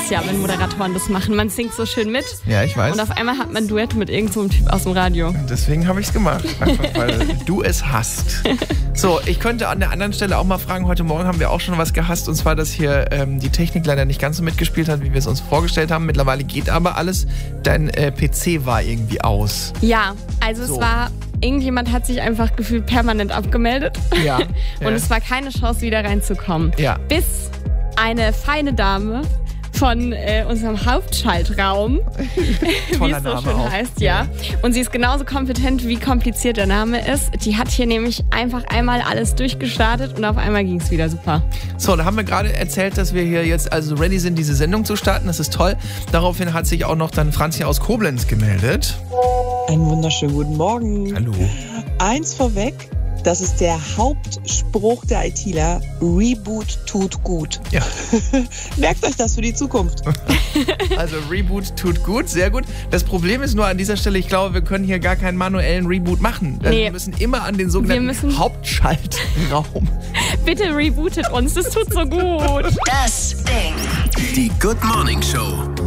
es ja, wenn Moderatoren das machen. Man singt so schön mit. Ja, ich weiß. Und auf einmal hat man ein Duett mit irgendeinem Typ aus dem Radio. Deswegen habe ich es gemacht. Einfach, weil du es hasst. So, ich könnte an der anderen Stelle auch mal fragen, heute Morgen haben wir auch schon was gehasst. Und zwar, dass hier die Technik leider nicht ganz so mitgespielt hat, wie wir es uns vorgestellt haben. Mittlerweile geht aber alles. Dein PC war irgendwie aus. Ja, also es war... Irgendjemand hat sich einfach gefühlt permanent abgemeldet. Ja. Und es war keine Chance, wieder reinzukommen. Ja. Bis eine feine Dame von unserem Hauptschaltraum, wie es so schön heißt, ja. Und sie ist genauso kompetent, wie kompliziert der Name ist. Die hat hier nämlich einfach einmal alles durchgestartet und auf einmal ging es wieder super. So, da haben wir gerade erzählt, dass wir hier jetzt also ready sind, diese Sendung zu starten. Das ist toll. Daraufhin hat sich auch noch dann Franzi aus Koblenz gemeldet. Einen wunderschönen guten Morgen. Hallo. Eins vorweg, das ist der Hauptspruch der ITler. Reboot tut gut. Ja. Merkt euch das für die Zukunft. Also Reboot tut gut, sehr gut. Das Problem ist nur an dieser Stelle, ich glaube, wir können hier gar keinen manuellen Reboot machen. Also wir müssen immer an den sogenannten Hauptschaltraum. Bitte rebootet uns, das tut so gut. Das Ding. Die Good Morning Show.